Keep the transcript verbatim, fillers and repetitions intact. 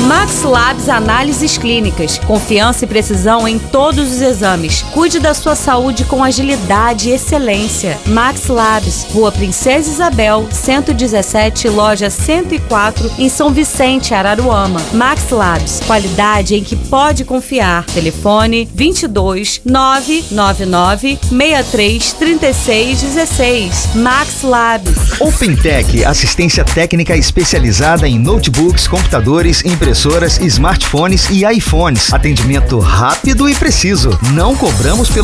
Max Labs Análises Clínicas. Confiança e precisão em todos os exames. Cuide da sua saúde com agilidade e excelência. Max Labs, Rua Princesa Isabel, cento e dezessete, loja cento e quatro, em São Vicente, Araruama. Max Labs, qualidade em que pode confiar. Telefone vinte e dois, nove nove nove, seis três, três seis um seis. Max Labs. OpenTech, assistência técnica especializada em notebooks, computadores, impressoras, smartphones e iPhones. Atendimento rápido e preciso. Não cobramos pelo